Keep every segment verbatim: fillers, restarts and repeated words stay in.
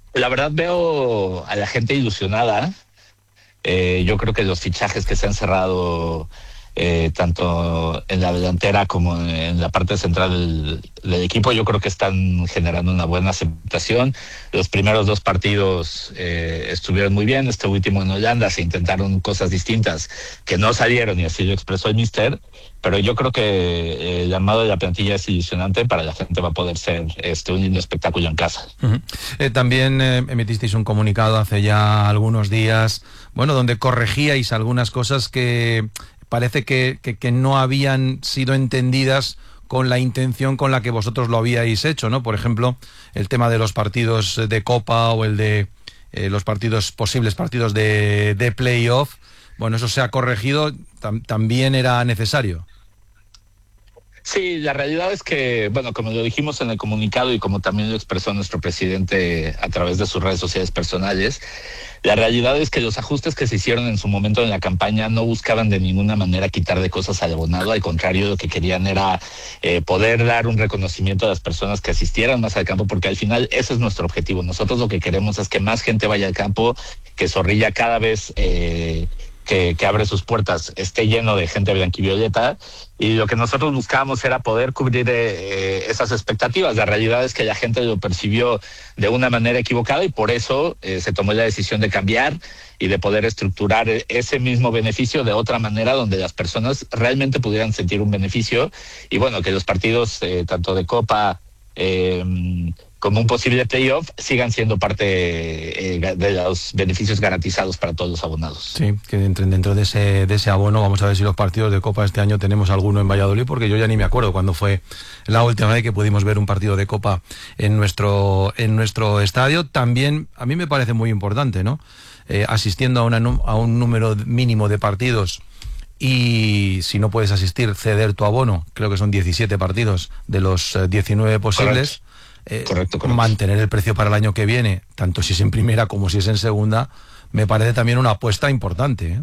La verdad veo a la gente ilusionada. Eh, yo creo que los fichajes que se han cerrado, eh, tanto en la delantera como en la parte central del, del equipo, yo creo que están generando una buena aceptación. Los primeros dos partidos eh, estuvieron muy bien. Este último en Holanda se intentaron cosas distintas que no salieron, y así lo expresó el míster. Pero yo creo que el llamado de la plantilla es ilusionante. Para la gente va a poder ser este un lindo espectáculo en casa. Uh-huh. Eh, también eh, emitisteis un comunicado hace ya algunos días, bueno, donde corregíais algunas cosas que parece que, que, que no habían sido entendidas con la intención con la que vosotros lo habíais hecho, ¿no? Por ejemplo, el tema de los partidos de Copa o el de eh, los partidos, posibles partidos de, de playoff. Bueno, eso se ha corregido, tam- también era necesario. Sí, la realidad es que, bueno, como lo dijimos en el comunicado y como también lo expresó nuestro presidente a través de sus redes sociales personales, la realidad es que los ajustes que se hicieron en su momento en la campaña no buscaban de ninguna manera quitar de cosas al abonado. Al contrario, lo que querían era eh, poder dar un reconocimiento a las personas que asistieran más al campo, porque al final ese es nuestro objetivo. Nosotros lo que queremos es que más gente vaya al campo, que Zorrilla cada vez eh, que, que abre sus puertas esté lleno de gente blanquivioleta, y lo que nosotros buscábamos era poder cubrir eh, esas expectativas. La realidad es que la gente lo percibió de una manera equivocada, y por eso eh, se tomó la decisión de cambiar y de poder estructurar ese mismo beneficio de otra manera, donde las personas realmente pudieran sentir un beneficio. Y bueno, que los partidos eh, tanto de Copa eh, como un posible playoff sigan siendo parte eh, de los beneficios garantizados para todos los abonados. Sí, que entren dentro de ese, de ese abono. Vamos a ver si los partidos de Copa este año tenemos alguno en Valladolid, porque yo ya ni me acuerdo cuándo fue la última vez que pudimos ver un partido de Copa en nuestro, en nuestro estadio. También a mí me parece muy importante, ¿no? Eh, asistiendo a, una, a un número mínimo de partidos, y si no puedes asistir, ceder tu abono. Creo que son diecisiete partidos de los eh, diecinueve posibles. Correcto. Eh, correcto, correcto. Mantener el precio para el año que viene, tanto si es en primera como si es en segunda, me parece también una apuesta importante, ¿eh?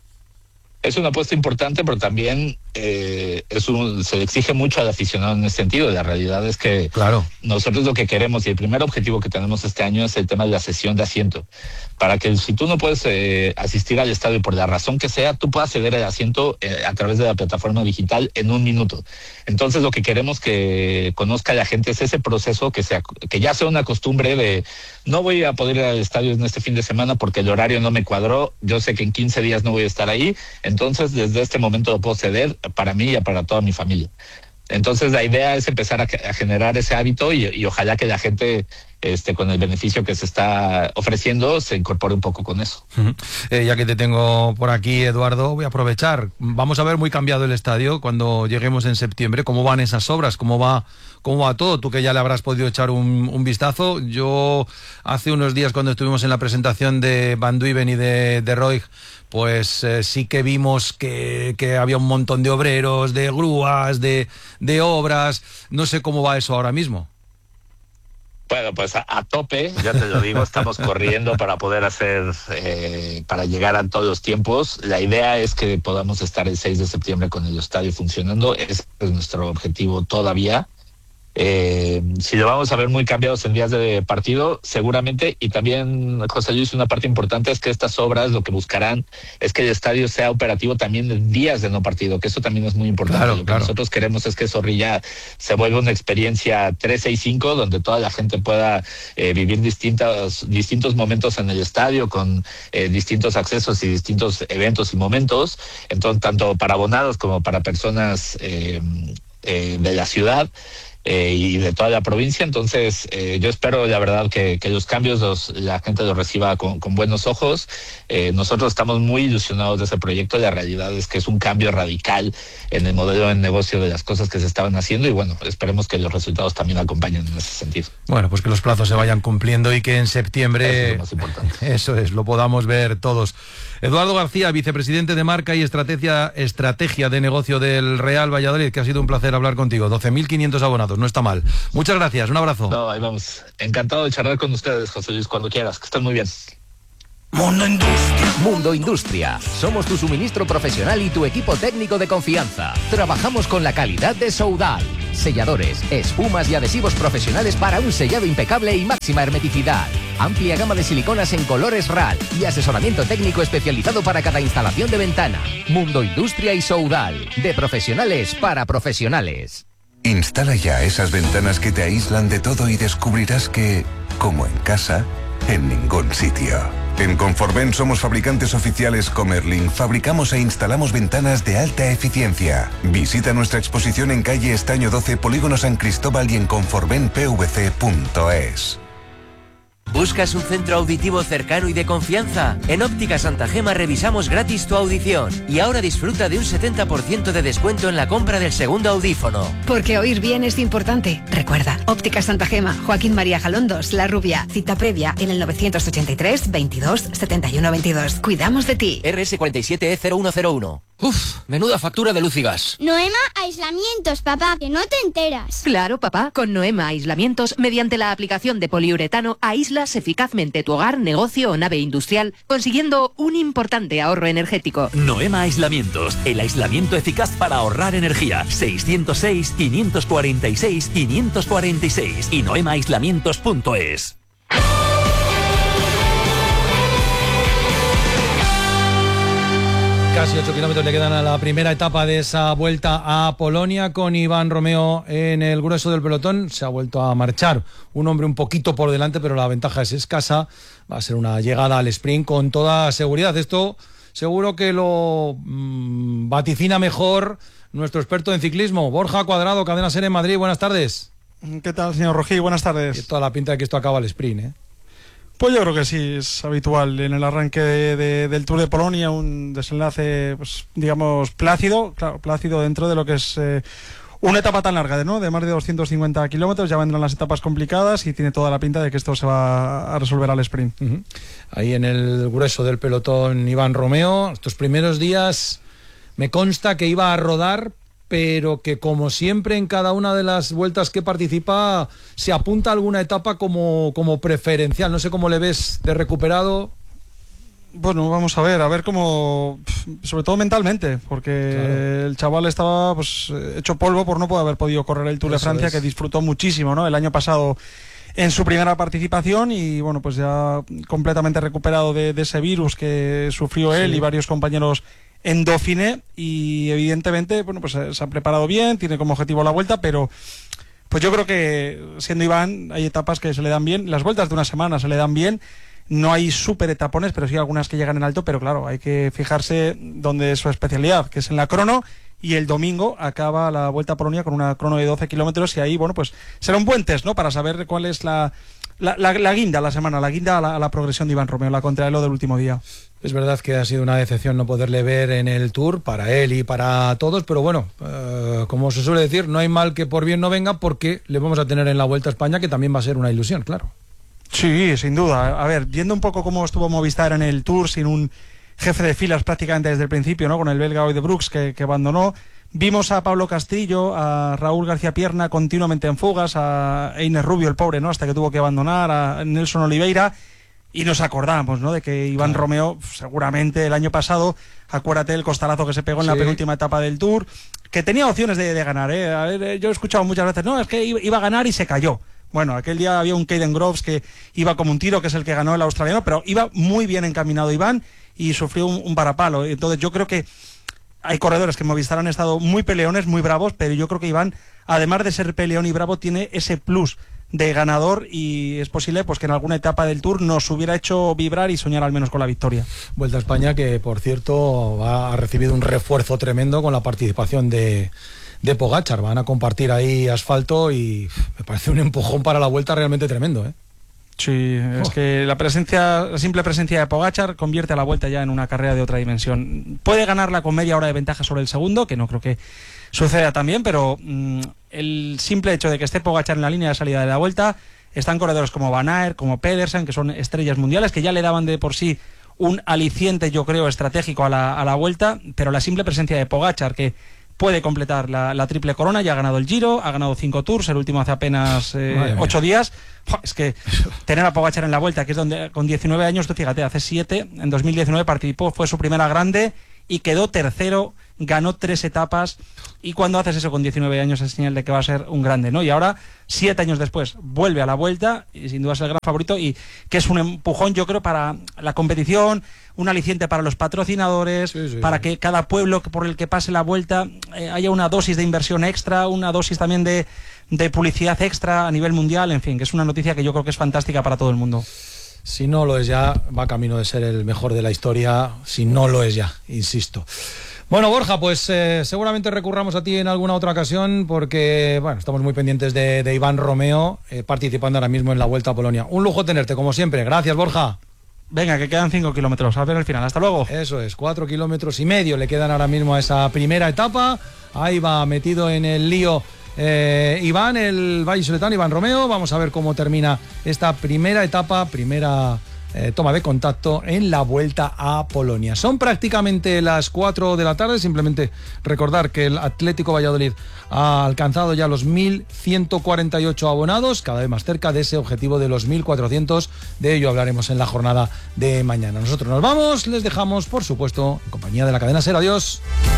Es una apuesta importante, pero también eh, es un, se le exige mucho al aficionado en ese sentido. La realidad es que claro, nosotros lo que queremos y el primer objetivo que tenemos este año es el tema de la cesión de asiento. Para que si tú no puedes eh, asistir al estadio por la razón que sea, tú puedas ceder el asiento eh, a través de la plataforma digital en un minuto. Entonces lo que queremos que conozca la gente es ese proceso, que sea, que ya sea una costumbre de no voy a poder ir al estadio en este fin de semana porque el horario no me cuadró, yo sé que en quince días no voy a estar ahí, entonces desde este momento lo puedo ceder para mí y para toda mi familia. Entonces la idea es empezar a, a generar ese hábito, y, y ojalá que la gente, este, con el beneficio que se está ofreciendo, se incorpore un poco con eso. Uh-huh. Eh, ya que te tengo por aquí, Eduardo, voy a aprovechar. Vamos a ver muy cambiado el estadio cuando lleguemos en septiembre. ¿Cómo van esas obras? ¿Cómo va, cómo va todo? Tú que ya le habrás podido echar un, un vistazo. Yo hace unos días, cuando estuvimos en la presentación de Van Duyven y de, de Roig, pues eh, sí que vimos que, que había un montón de obreros, de grúas, de, de obras. No sé cómo va eso ahora mismo. Bueno, pues a, a tope, ya te lo digo, estamos corriendo para poder hacer, eh, para llegar a todos los tiempos. La idea es que podamos estar el seis de septiembre con el estadio funcionando. Ese es nuestro objetivo todavía. Eh, si lo vamos a ver muy cambiados en días de partido, seguramente. Y también, José Luis, una parte importante es que estas obras lo que buscarán es que el estadio sea operativo también en días de no partido, que eso también es muy importante. Claro, lo que claro. nosotros queremos es que Zorrilla se vuelva una experiencia trescientos sesenta y cinco, donde toda la gente pueda eh, vivir distintos, distintos momentos en el estadio, con eh, distintos accesos y distintos eventos y momentos. Entonces, tanto para abonados como para personas eh, eh, de la ciudad Eh, y de toda la provincia. Entonces eh, yo espero, la verdad, que, que los cambios los, la gente los reciba con, con buenos ojos. Eh, nosotros estamos muy ilusionados de ese proyecto. La realidad es que es un cambio radical en el modelo de negocio de las cosas que se estaban haciendo, y bueno, esperemos que los resultados también acompañen en ese sentido. Bueno, pues que los plazos se vayan cumpliendo y que en septiembre, eso es lo más importante. Eso es, lo podamos ver todos. Eduardo García, vicepresidente de Marca y Estrategia, Estrategia de Negocio del Real Valladolid, que ha sido un placer hablar contigo. doce mil quinientos abonados, no está mal. Muchas gracias, un abrazo. No, ahí vamos. Encantado de charlar con ustedes, José Luis, cuando quieras, que estén muy bien. Mundo Industria. Mundo Industria. Somos tu suministro profesional y tu equipo técnico de confianza. Trabajamos con la calidad de Soudal. Selladores, espumas y adhesivos profesionales para un sellado impecable y máxima hermeticidad. Amplia gama de siliconas en colores R A L y asesoramiento técnico especializado para cada instalación de ventana. Mundo Industria y Soudal, de profesionales para profesionales. Instala ya esas ventanas que te aíslan de todo y descubrirás que, como en casa, en ningún sitio. En Conforven somos fabricantes oficiales Comerlin. Fabricamos e instalamos ventanas de alta eficiencia. Visita nuestra exposición en calle Estaño doce, Polígono San Cristóbal y en conforven p v c punto es. ¿Buscas un centro auditivo cercano y de confianza? En Óptica Santa Gema revisamos gratis tu audición y ahora disfruta de un setenta por ciento de descuento en la compra del segundo audífono. Porque oír bien es importante. Recuerda, Óptica Santa Gema, Joaquín María Jalondos, La Rubia. Cita previa en el novecientos ochenta y tres, veintidós, setenta y uno, veintidós. Cuidamos de ti. R S cuarenta y siete E cero uno cero uno. Uf, menuda factura de luz y gas. Noema Aislamientos, papá, que no te enteras. Claro, papá, con Noema Aislamientos, mediante la aplicación de poliuretano, aíslas eficazmente tu hogar, negocio o nave industrial, consiguiendo un importante ahorro energético. Noema Aislamientos, el aislamiento eficaz para ahorrar energía. seiscientos seis, quinientos cuarenta y seis, quinientos cuarenta y seis y noema aislamientos punto es. Casi ocho kilómetros le quedan a la primera etapa de esa vuelta a Polonia, con Iván Romeo en el grueso del pelotón. Se ha vuelto a marchar un hombre un poquito por delante, pero la ventaja es escasa. Va a ser una llegada al sprint con toda seguridad. Esto seguro que lo mmm, vaticina mejor nuestro experto en ciclismo, Borja Cuadrado, Cadena SER en Madrid. Buenas tardes. ¿Qué tal, señor Rojí? Buenas tardes. Tiene toda la pinta de que esto acaba el sprint, ¿eh? Pues yo creo que sí, es habitual en el arranque de, de, del Tour de Polonia, un desenlace, pues digamos, plácido, claro, plácido dentro de lo que es eh, una etapa tan larga, ¿no? De más de doscientos cincuenta kilómetros, ya vendrán las etapas complicadas y tiene toda la pinta de que esto se va a resolver al sprint. Uh-huh. Ahí en el grueso del pelotón, Iván Romeo, estos primeros días me consta que iba a rodar, pero que como siempre en cada una de las vueltas que participa se apunta a alguna etapa como, como preferencial. No sé cómo le ves de recuperado. Bueno, vamos a ver, a ver cómo, sobre todo mentalmente, porque claro, el chaval estaba pues hecho polvo por no poder haber podido correr el Tour Eso de Francia, es. que disfrutó muchísimo, ¿no? El año pasado en su primera participación y bueno, pues ya completamente recuperado de, de ese virus que sufrió él sí. y varios compañeros en Dauphiné, y evidentemente bueno pues se ha preparado bien, tiene como objetivo la vuelta, pero pues yo creo que siendo Iván hay etapas que se le dan bien, las vueltas de una semana se le dan bien, no hay súper etapones, pero sí algunas que llegan en alto, pero claro, hay que fijarse donde es su especialidad, que es en la crono, y el domingo acaba la Vuelta a Polonia con una crono de doce kilómetros y ahí bueno pues será un buen test, ¿no? Para saber cuál es la La, la, la guinda a la semana, la guinda a la, a la progresión de Iván Romeo, la contrarreloj del último día. Es verdad que ha sido una decepción no poderle ver en el Tour, para él y para todos, pero bueno, eh, como se suele decir, no hay mal que por bien no venga, porque le vamos a tener en la Vuelta a España, que también va a ser una ilusión, claro. Sí, sin duda. A ver, viendo un poco cómo estuvo Movistar en el Tour, sin un jefe de filas prácticamente desde el principio, ¿no? Con el belga Oy de Brooks que, que abandonó. Vimos a Pablo Castillo, a Raúl García Pierna continuamente en fugas, a Einer Rubio, el pobre, ¿no? Hasta que tuvo que abandonar, a Nelson Oliveira, y nos acordamos, ¿no? De que Iván claro. Romeo, seguramente el año pasado, acuérdate el costalazo que se pegó en sí. la penúltima etapa del Tour, que tenía opciones de, de ganar, ¿eh? A ver, yo he escuchado muchas veces, no, es que iba a ganar y se cayó. Bueno, aquel día había un Caden Groves que iba como un tiro, que es el que ganó el australiano, pero iba muy bien encaminado Iván y sufrió un, un varapalo. Entonces yo creo que hay corredores que en Movistar han estado muy peleones, muy bravos, pero yo creo que Iván, además de ser peleón y bravo, tiene ese plus de ganador y es posible pues que en alguna etapa del Tour nos hubiera hecho vibrar y soñar al menos con la victoria. Vuelta a España que, por cierto, ha recibido un refuerzo tremendo con la participación de, de Pogačar. Van a compartir ahí asfalto y me parece un empujón para la Vuelta realmente tremendo, ¿eh? Sí, oh. es que la presencia, la simple presencia de Pogačar convierte a la Vuelta ya en una carrera de otra dimensión. Puede ganarla con media hora de ventaja sobre el segundo, que no creo que suceda también, pero mmm, el simple hecho de que esté Pogačar en la línea de salida de la Vuelta, están corredores como Van Aert, como Pedersen, que son estrellas mundiales, que ya le daban de por sí un aliciente, yo creo, estratégico a la, a la Vuelta, pero la simple presencia de Pogačar, que puede completar la, la triple corona, ya ha ganado el Giro, ha ganado cinco Tours, el último hace apenas eh, ocho días. Es que tener a Pogačar en la Vuelta, que es donde con diecinueve años, tú fíjate, hace siete, en dos mil diecinueve participó, fue su primera grande y quedó tercero, ganó tres etapas, y cuando haces eso con diecinueve años es señal de que va a ser un grande, ¿no? Y ahora, siete años después, vuelve a la Vuelta, y sin duda es el gran favorito, y que es un empujón, yo creo, para la competición, un aliciente para los patrocinadores, sí, sí, para sí. que cada pueblo por el que pase la Vuelta eh, haya una dosis de inversión extra, una dosis también de, de publicidad extra a nivel mundial, en fin, que es una noticia que yo creo que es fantástica para todo el mundo. Si no lo es ya, va camino de ser el mejor de la historia, si no lo es ya, insisto. Bueno, Borja, pues eh, seguramente recurramos a ti en alguna otra ocasión porque, bueno, estamos muy pendientes de, de Iván Romeo eh, participando ahora mismo en la Vuelta a Polonia. Un lujo tenerte, como siempre. Gracias, Borja. Venga, que quedan cinco kilómetros, a ver el final. Hasta luego. Eso es, cuatro kilómetros y medio le quedan ahora mismo a esa primera etapa. Ahí va metido en el lío eh, Iván, el vallisoletano, Iván Romeo. Vamos a ver cómo termina esta primera etapa, primera... Eh, toma de contacto en la Vuelta a Polonia. Son prácticamente las cuatro de la tarde. Simplemente recordar que el Atlético Valladolid ha alcanzado ya los mil ciento cuarenta y ocho abonados, cada vez más cerca de ese objetivo de los mil cuatrocientos. De ello hablaremos en la jornada de mañana. Nosotros nos vamos, les dejamos, por supuesto, en compañía de la cadena SER. Adiós.